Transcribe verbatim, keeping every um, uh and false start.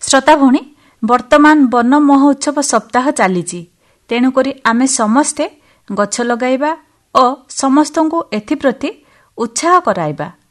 ଶ୍ରୋତା ଭଉଣୀ, ବର୍ତ୍ତମାନ ବନ ମହୋତ୍ସବ ସପ୍ତାହ ଚାଲିଛି। ତେଣୁକରି ଆମେ ସମସ୍ତେ ଗଛ ଲଗାଇବା ଓ ସମସ୍ତଙ୍କୁ ଏଥିପ୍ରତି ଉତ୍ସାହ କରାଇବା।